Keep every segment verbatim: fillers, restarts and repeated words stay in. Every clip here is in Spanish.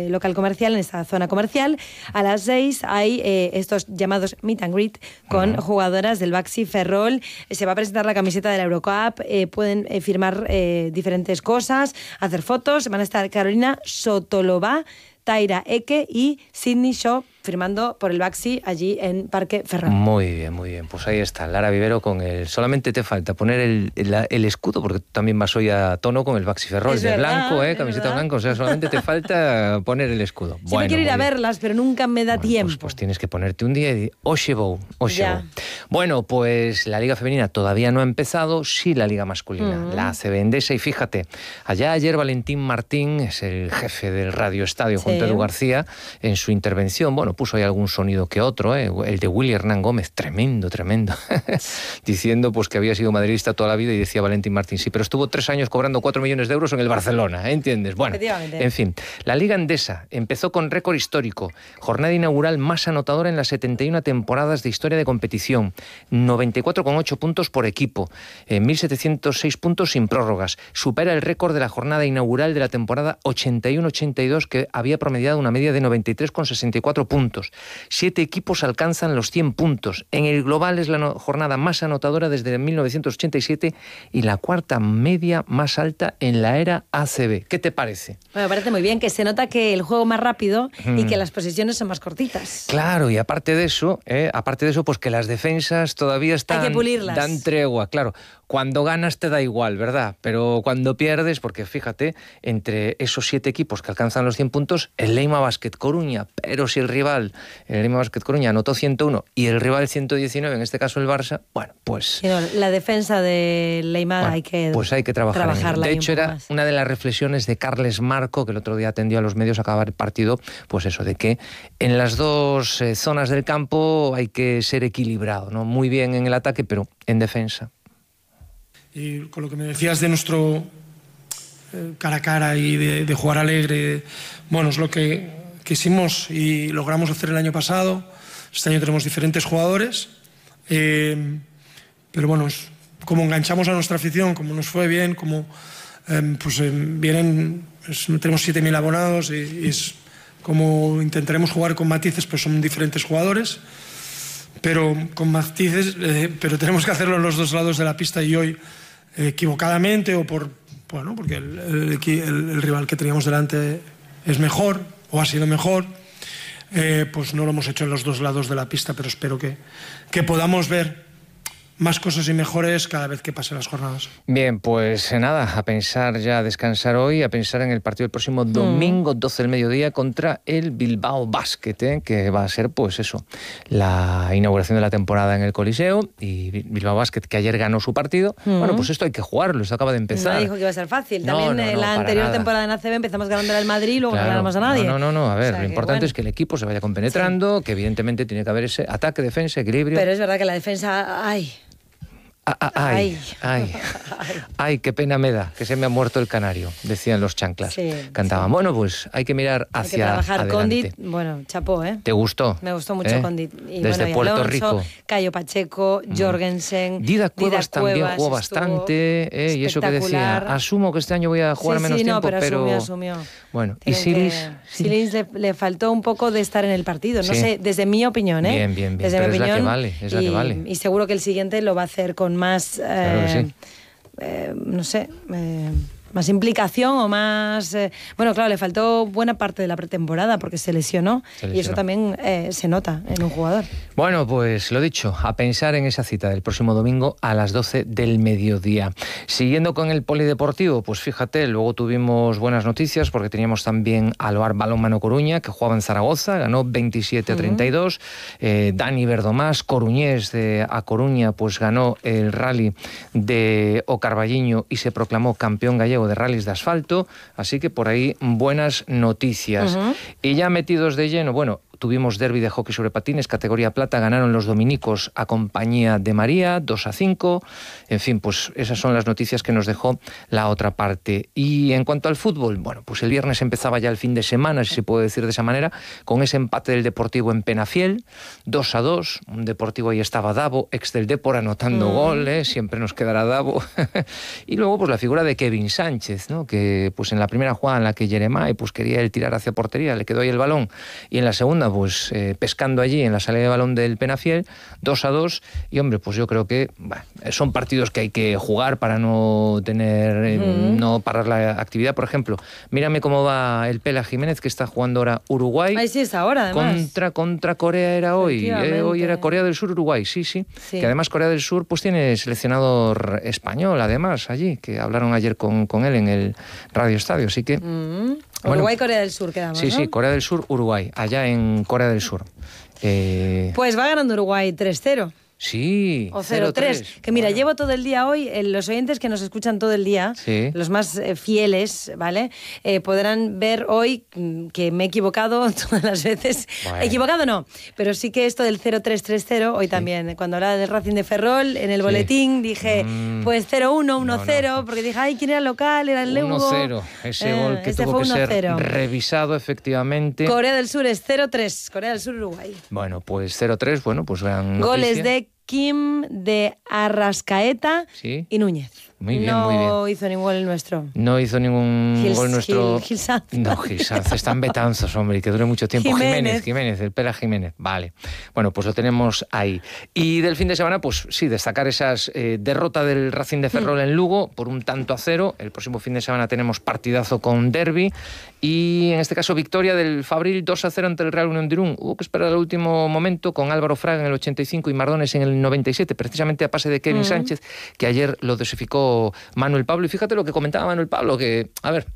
este local comercial, en esta zona comercial. A las seis hay eh, estos llamados meet and greet con uh-huh. jugadoras del Baxi Ferrol. Se va a presentar la camiseta de la Eurocup, eh, pueden eh, firmar eh, diferentes cosas, hacer fotos. Van a estar Carolina Sotolova, Taira Eke y Sydney Shaw firmando por el Baxi allí en Parque Ferrol. Muy bien, muy bien. Pues ahí está, Lara Vivero con el... Solamente te falta poner el, el, el escudo, porque tú también vas hoy a tono con el Baxi Ferrol, es de verdad, blanco, ¿eh? Camiseta blanca, o sea, solamente te falta poner el escudo. Sí, bueno, me quiero ir a bien. verlas, pero nunca me da bueno, tiempo. Pues, pues tienes que ponerte un día y... Oshebo, Oshebo. Bueno, pues la Liga Femenina todavía no ha empezado, sí la Liga Masculina, mm. la A C B Endesa, y fíjate, allá ayer Valentín Martín, es el jefe del Radio Estadio, sí. junto a Edu García, en su intervención, bueno, puso ahí algún sonido que otro, ¿eh? El de Willy Hernán Gómez, tremendo, tremendo, diciendo pues que había sido madridista toda la vida, y decía Valentín Martín, sí, pero estuvo tres años cobrando cuatro millones de euros en el Barcelona, ¿eh? ¿Entiendes? Bueno, en fin, la Liga Endesa empezó con récord histórico, jornada inaugural más anotadora en las setenta y una temporadas de historia de competición, noventa y cuatro coma ocho puntos por equipo, eh, mil setecientos seis puntos sin prórrogas, supera el récord de la jornada inaugural de la temporada ochenta y uno ochenta y dos, que había promediado una media de noventa y tres coma sesenta y cuatro puntos. Siete equipos alcanzan los cien puntos. En el global es la no- jornada más anotadora desde mil novecientos ochenta y siete y la cuarta media más alta en la era A C B. ¿Qué te parece? Bueno, me parece muy bien, que se nota que el juego más rápido mm. y que las posesiones son más cortitas. Claro, y aparte de eso, eh, aparte de eso, pues que las defensas todavía están... Hay que pulirlas. Dan tregua, claro. Cuando ganas te da igual, ¿verdad? Pero cuando pierdes, porque fíjate, entre esos siete equipos que alcanzan los cien puntos, el Leima Basket Coruña, pero si el rival, el Leima Basket Coruña anotó ciento uno y el rival ciento diecinueve, en este caso el Barça, bueno, pues... No, la defensa del Leima bueno, hay que Pues hay que trabajar trabajarla. De hecho, era más. una de las reflexiones de Carles Marco, que el otro día atendió a los medios a acabar el partido, pues eso, de que en las dos eh, zonas del campo hay que ser equilibrado, ¿no? Muy bien en el ataque, pero en defensa. Y con lo que me decías de nuestro eh, cara a cara y de, de jugar alegre, bueno, es lo que quisimos y logramos hacer el año pasado. Este año tenemos diferentes jugadores, eh, pero bueno, es como enganchamos a nuestra afición, como nos fue bien, como eh, pues eh, vienen, es, tenemos siete mil abonados y, y es como intentaremos jugar con matices, pues son diferentes jugadores, pero con matices, eh, pero tenemos que hacerlo en los dos lados de la pista, y hoy eh, equivocadamente o por, bueno, porque el, el, el, el rival que teníamos delante es mejor o ha sido mejor, eh, pues no lo hemos hecho en los dos lados de la pista, pero espero que, que podamos ver más cosas y mejores cada vez que pasen las jornadas. Bien, pues nada, a pensar ya, a descansar hoy, a pensar en el partido del próximo domingo, mm. doce del mediodía, contra el Bilbao Basket, ¿eh? Que va a ser, pues eso, la inauguración de la temporada en el Coliseo, y Bilbao Basket, que ayer ganó su partido. Mm. Bueno, pues esto hay que jugarlo, esto acaba de empezar. No dijo que iba a ser fácil. No, También no, no, la anterior nada. temporada en A C B empezamos ganando al Madrid y luego claro. no ganamos a nadie. No, no, no, a ver, o sea, lo importante bueno. es que el equipo se vaya compenetrando, sí. que evidentemente tiene que haber ese ataque, defensa, equilibrio. Pero es verdad que la defensa, ay... Ah, ah, ay, ay, ay, ay, qué pena me da, que se me ha muerto el canario, decían los chanclas. Sí, Cantaban. Sí. Bueno, pues hay que mirar hacia hay que trabajar. adelante. Condit, bueno, chapó, ¿eh? ¿Te gustó? Me gustó mucho ¿Eh? Condit. Y Desde bueno, y Puerto Alonso, Rico. Cayo Pacheco, Jorgensen, Dida Cuevas Dida también Cuevas jugó bastante, eh, y eso que decía, asumo que este año voy a jugar sí, menos sí, tiempo, no, pero... pero... asumió, asumió. Bueno, Tienen y Silis... Que... Silis le, le faltó un poco de estar en el partido, no sí. sé, desde mi opinión, ¿eh? Bien, bien, bien, desde pero mi es opinión, la que vale, es la y, que vale. Y seguro que el siguiente lo va a hacer con más... Eh, claro que sí. eh, no sé... Eh, más implicación o más... Eh, bueno, claro, le faltó buena parte de la pretemporada porque se lesionó, se lesionó. Y eso también eh, se nota en un jugador. Bueno, pues lo dicho, a pensar en esa cita del próximo domingo a las doce del mediodía. Siguiendo con el polideportivo, pues fíjate, luego tuvimos buenas noticias porque teníamos también al Bar Balonmano Coruña, que jugaba en Zaragoza, ganó veintisiete a treinta y dos. Uh-huh. eh, Dani Verdomás, coruñés de A Coruña, pues ganó el rally de O Carballiño y se proclamó campeón gallego de rallies de asfalto, así que por ahí buenas noticias. Uh-huh. Y ya metidos de lleno, bueno, tuvimos derbi de hockey sobre patines, categoría plata, ganaron los dominicos a compañía de María, dos a cinco. En fin, pues esas son las noticias que nos dejó la otra parte. Y en cuanto al fútbol, bueno, pues el viernes empezaba ya el fin de semana, si se puede decir de esa manera, con ese empate del Deportivo en Penafiel, dos a dos. Un Deportivo, ahí estaba Davo, ex del Depor, anotando mm. gol, ¿eh? Siempre nos quedará Davo. Y luego pues la figura de Kevin Sánchez, ¿no? Que pues en la primera jugada en la que Jeremai pues quería él tirar hacia portería, le quedó ahí el balón, y en la segunda pues eh, pescando allí en la salida de balón del Penafiel, dos a dos. Y hombre, pues yo creo que bah, son partidos que hay que jugar para no tener, eh, mm. no parar la actividad. Por ejemplo, mírame cómo va el Pela Jiménez, que está jugando ahora Uruguay. Ahí sí es ahora, además. Contra, contra Corea era hoy, eh, hoy era Corea del Sur, Uruguay, sí, sí, sí. Que además Corea del Sur pues tiene seleccionador español, además, allí, que hablaron ayer con, con él en el Radio Estadio, así que... Mm. Bueno, Uruguay, Corea del Sur quedamos, Sí, ¿no? sí, Corea del Sur, Uruguay, allá en Corea del Sur. Eh... Pues va ganando Uruguay tres cero. Sí, o cero tres. Que mira, bueno. llevo todo el día hoy, eh, los oyentes que nos escuchan todo el día, sí. los más eh, fieles, ¿vale? Eh, podrán ver hoy que me he equivocado todas las veces. Bueno. Equivocado no, pero sí que esto del cero tres tres cero, hoy sí. también, cuando hablaba del Racing de Ferrol, en el sí. boletín dije, mm. pues cero uno, uno cero, no, no. porque dije, ay, ¿quién era el local? Era el Leugo. uno cero, ese eh, gol que tuvo que ser revisado, efectivamente. Corea del Sur es cero tres, Corea del Sur, Uruguay. Bueno, pues cero tres, bueno, pues vean. Goles de Kim, de Arrascaeta ¿Sí? y Núñez. Muy bien, no muy bien. No hizo ningún gol nuestro. No hizo ningún Gil, gol nuestro. Gil, Gil Sanz. No, Gil Sanz. Están betanzos, hombre, y que dure mucho tiempo. Jiménez. Jiménez, Jiménez, el Pela Jiménez. Vale. Bueno, pues lo tenemos ahí. Y del fin de semana, pues sí, destacar esas eh, derrota del Racing de Ferrol mm. en Lugo por un tanto a cero. El próximo fin de semana tenemos partidazo con derbi. Y en este caso, victoria del Fabril dos a cero ante el Real Unión de Irún. Hubo que esperar al último momento con Álvaro Fraga en el ochenta y cinco y Mardones en el noventa y siete, precisamente a pase de Kevin mm. Sánchez, que ayer lo dosificó Manuel Pablo. Y fíjate lo que comentaba Manuel Pablo, que, a ver,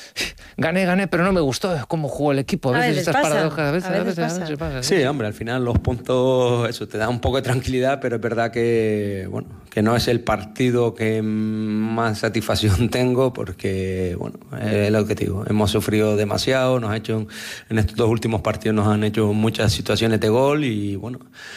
gané, gané, pero no me gustó cómo jugó el equipo. A, a veces, veces estas paradojas, a veces, a veces, a veces, pasa. A veces pasa. Sí, hombre, al final los puntos, eso, te da un poco de tranquilidad, pero es verdad que, bueno, que no es el partido que más satisfacción tengo, porque, bueno, es lo que te digo, hemos sufrido demasiado, nos ha hecho, en estos dos últimos partidos nos han hecho muchas situaciones de gol y, bueno,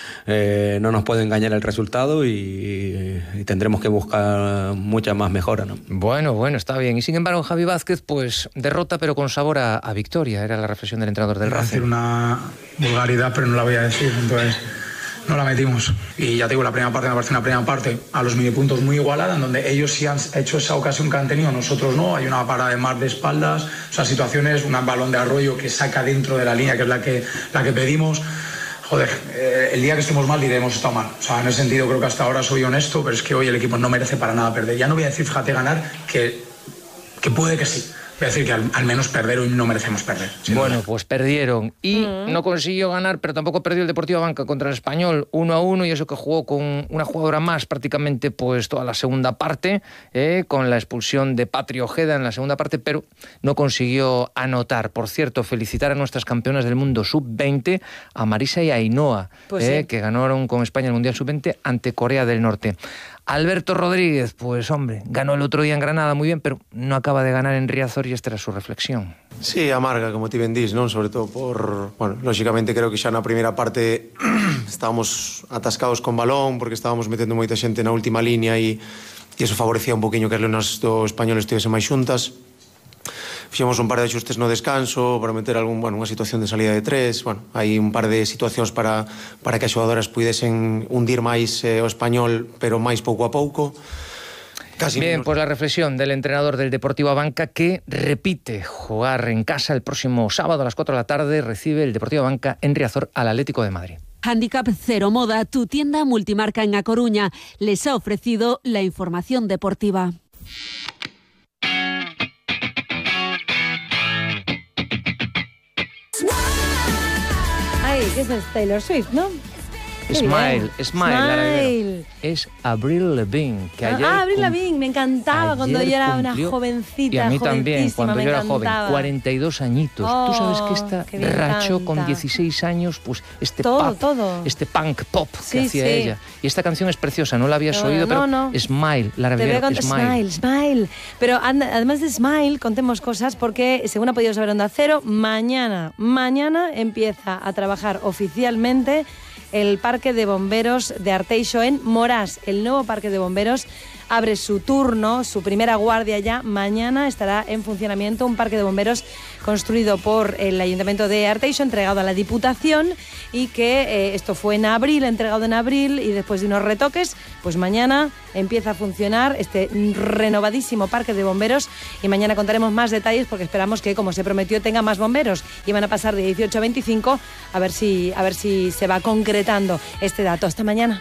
eh, no nos puede engañar el resultado y, y tendremos que buscar mucha más mejora, ¿no? Bueno, bueno, está bien. Y sin embargo, Javi Vázquez, pues derrota pero con sabor a, a victoria, era la reflexión del entrenador del Racing. Voy a decir una vulgaridad, pero no la voy a decir, entonces no la metimos. Y ya te digo, la primera parte me parece una primera parte a los minipuntos muy igualada, en donde ellos sí han hecho esa ocasión que han tenido, nosotros no. Hay una parada de Mar de espaldas, o sea, situaciones, un balón de Arroyo que saca dentro de la línea, que es la que, la que pedimos. Joder, eh, el día que estemos mal diré hemos estado mal. O sea, en ese sentido creo que hasta ahora soy honesto, pero es que hoy el equipo no merece para nada perder. Ya no voy a decir, fíjate, ganar, que, que puede que sí. Voy a decir que al, al menos perder hoy no merecemos perder. Bueno, duda. Pues perdieron y mm. no consiguió ganar, pero tampoco perdió el Deportivo Banca contra el Español uno a uno, y eso que jugó con una jugadora más prácticamente pues toda la segunda parte, eh, con la expulsión de Patri Ojeda en la segunda parte, pero no consiguió anotar. Por cierto, felicitar a nuestras campeonas del mundo sub veinte, a Marisa y a Ainhoa, pues eh, sí. que ganaron con España el Mundial sub veinte ante Corea del Norte. Alberto Rodríguez, pues hombre, ganó el otro día en Granada muy bien, pero no acaba de ganar en Riazor, y esta era su reflexión. Sí, amarga, como ti ben dís, non? Sobre todo por, bueno, lógicamente creo que xa na primeira parte estábamos atascados con balón porque estábamos metendo moita xente na última línea e, e eso favorecía un poquinho que as leonas do Español estivesen máis xuntas. Fixemos un par de axustes no descanso para meter algún, bueno, unha situación de salida de tres. Bueno, hai un par de situacións para, para que as xogadoras puidesen hundir máis eh, o Español, pero máis pouco a pouco. Casi Bien, menos... pues la reflexión del entrenador del Deportivo Banca, que repite jugar en casa el próximo sábado a las cuatro de la tarde. Recibe el Deportivo Banca en Riazor al Atlético de Madrid. Handicap Cero Moda, tu tienda multimarca en A Coruña, les ha ofrecido la información deportiva. Ay, ¿qué es Taylor Swift, no? Smile, bien. Smile, Lara Smile. Rivero. Es Avril Lavigne, que ayer Ah, Avril cum- Lavigne, me encantaba cuando yo ayer era una cumplió, jovencita. y a mí también, jovencísima, cuando me yo era encantaba. joven, cuarenta y dos añitos. Oh, Tú sabes que esta qué bien rachó con canta. dieciséis años, pues este Todo, pop, todo. este punk pop Sí, que hacía sí. ella. Y esta canción es preciosa, no la habías No, oído, no, pero no. Smile, Lara Te voy a Rivero, contar- Smile. Smile, Smile. Pero and- además de Smile, contemos cosas porque, según ha podido saber Onda Cero, mañana, mañana empieza a trabajar oficialmente el Parque de Bomberos de Arteixo en Morás. El nuevo Parque de Bomberos abre su turno, su primera guardia ya. Mañana estará en funcionamiento un parque de bomberos construido por el Ayuntamiento de Arteixo, entregado a la Diputación, y que eh, esto fue en abril, entregado en abril, y después de unos retoques, pues mañana empieza a funcionar este renovadísimo parque de bomberos, y mañana contaremos más detalles porque esperamos que, como se prometió, tenga más bomberos y van a pasar de dieciocho a veinticinco, a ver si, a ver si se va concretando este dato. Hasta mañana.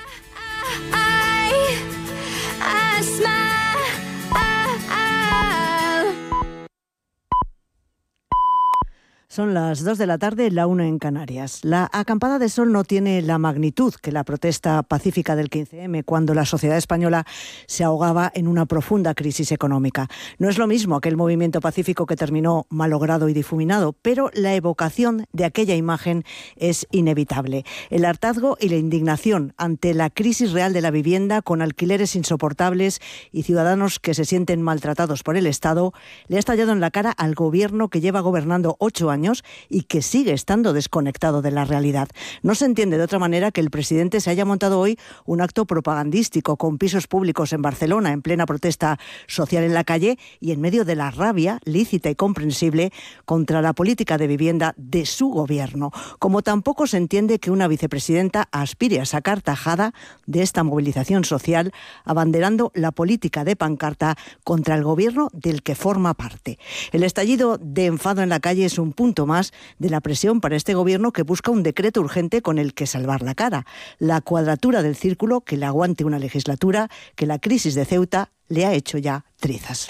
Son las dos de la tarde, la una en Canarias. La acampada de sol no tiene la magnitud que la protesta pacífica del quince eme, cuando la sociedad española se ahogaba en una profunda crisis económica. No es lo mismo aquel movimiento pacífico que terminó malogrado y difuminado, pero la evocación de aquella imagen es inevitable. El hartazgo y la indignación ante la crisis real de la vivienda, con alquileres insoportables y ciudadanos que se sienten maltratados por el Estado, le ha estallado en la cara al gobierno que lleva gobernando ocho años y que sigue estando desconectado de la realidad. No se entiende de otra manera que el presidente se haya montado hoy un acto propagandístico con pisos públicos en Barcelona en plena protesta social en la calle y en medio de la rabia lícita y comprensible contra la política de vivienda de su gobierno. Como tampoco se entiende que una vicepresidenta aspire a sacar tajada de esta movilización social abanderando la política de pancarta contra el gobierno del que forma parte. El estallido de enfado en la calle es un punto más de la presión para este gobierno, que busca un decreto urgente con el que salvar la cara. La cuadratura del círculo que le aguante una legislatura que la crisis de Ceuta le ha hecho ya trizas.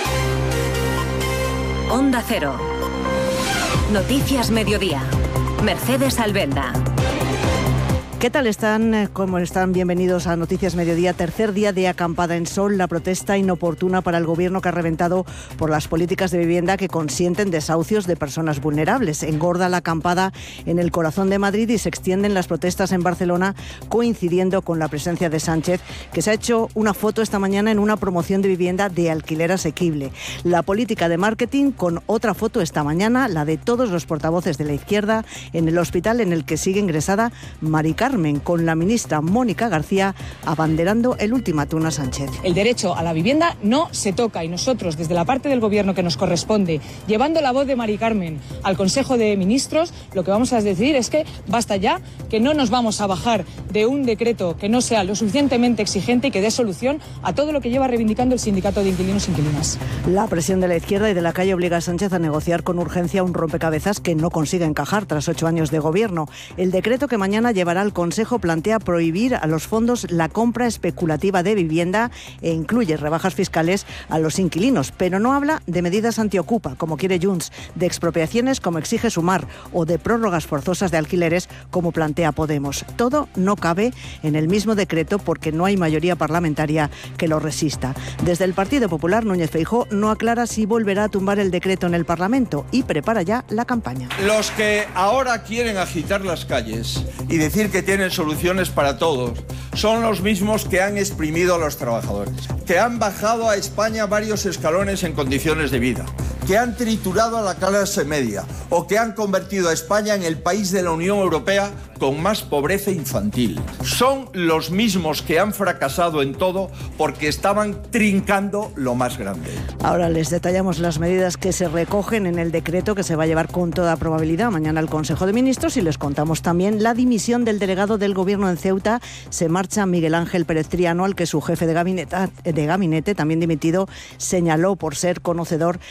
Onda Cero. Noticias Mediodía. Mercedes Albenda. ¿Qué tal están? ¿Cómo están? Bienvenidos a Noticias Mediodía. Tercer día de acampada en sol, la protesta inoportuna para el gobierno que ha reventado por las políticas de vivienda que consienten desahucios de personas vulnerables. Engorda la acampada en el corazón de Madrid y se extienden las protestas en Barcelona, coincidiendo con la presencia de Sánchez, que se ha hecho una foto esta mañana en una promoción de vivienda de alquiler asequible. La política de marketing con otra foto esta mañana, la de todos los portavoces de la izquierda, en el hospital en el que sigue ingresada Mari Carmen, con la ministra Mónica García abanderando el ultimátum a Sánchez. El derecho a la vivienda no se toca, y nosotros, desde la parte del gobierno que nos corresponde, llevando la voz de Mari Carmen al Consejo de Ministros, lo que vamos a decir es que basta ya, que no nos vamos a bajar de un decreto que no sea lo suficientemente exigente y que dé solución a todo lo que lleva reivindicando el sindicato de inquilinos e inquilinas. La presión de la izquierda y de la calle obliga a Sánchez a negociar con urgencia un rompecabezas que no consigue encajar tras ocho años de gobierno. El decreto que mañana llevará al Consejo plantea prohibir a los fondos la compra especulativa de vivienda e incluye rebajas fiscales a los inquilinos, pero no habla de medidas antiocupa, como quiere Junts, de expropiaciones, como exige Sumar, o de prórrogas forzosas de alquileres, como plantea Podemos. Todo no cabe en el mismo decreto porque no hay mayoría parlamentaria que lo resista. Desde el Partido Popular, Núñez Feijóo no aclara si volverá a tumbar el decreto en el Parlamento y prepara ya la campaña. Los que ahora quieren agitar las calles y decir que tienen soluciones para todos son los mismos que han exprimido a los trabajadores, que han bajado a España varios escalones en condiciones de vida, que han triturado a la clase media o que han convertido a España en el país de la Unión Europea con más pobreza infantil. Son los mismos que han fracasado en todo porque estaban trincando lo más grande. Ahora les detallamos las medidas que se recogen en el decreto que se va a llevar con toda probabilidad mañana al Consejo de Ministros, y les contamos también la dimisión del delegado del Gobierno en Ceuta. Se marcha Miguel Ángel Pérez Triano, al que su jefe de gabinete, de gabinete también dimitido, señaló por ser conocedor de la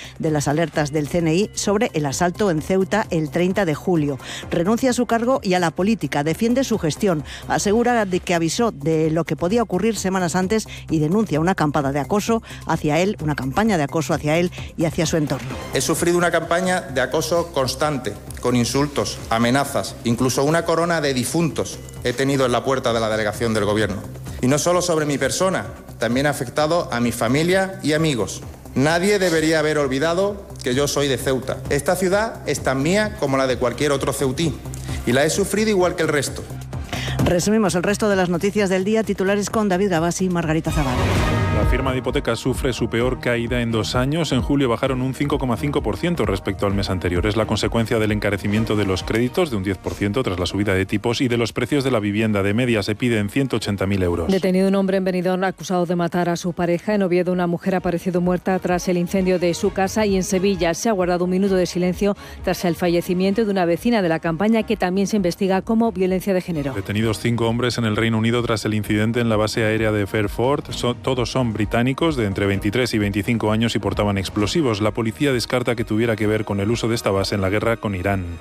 las alertas del C N I sobre el asalto en Ceuta el treinta de julio. Renuncia a su cargo y a la política, defiende su gestión, asegura de que avisó de lo que podía ocurrir semanas antes y denuncia una acampada de acoso hacia él, una campaña de acoso hacia él y hacia su entorno. He sufrido una campaña de acoso constante, con insultos, amenazas, incluso una corona de difuntos he tenido en la puerta de la delegación del Gobierno. Y no solo sobre mi persona, también ha afectado a mi familia y amigos. Nadie debería haber olvidado que yo soy de Ceuta. Esta ciudad es tan mía como la de cualquier otro ceutí y la he sufrido igual que el resto. Resumimos el resto de las noticias del día, titulares con David Gabás y Margarita Zavala. La firma de hipotecas sufre su peor caída en dos años. En julio bajaron un cinco coma cinco por ciento respecto al mes anterior. Es la consecuencia del encarecimiento de los créditos de un diez por ciento tras la subida de tipos y de los precios de la vivienda. De media se piden ciento ochenta mil euros. Detenido un hombre en Benidorm acusado de matar a su pareja. En Oviedo una mujer ha aparecido muerta tras el incendio de su casa y en Sevilla se ha guardado un minuto de silencio tras el fallecimiento de una vecina de la campaña que también se investiga como violencia de género. Detenidos cinco hombres en el Reino Unido tras el incidente en la base aérea de Fairford. So, todos son británicos de entre veintitrés y veinticinco años y portaban explosivos. La policía descarta que tuviera que ver con el uso de esta base en la guerra con Irán.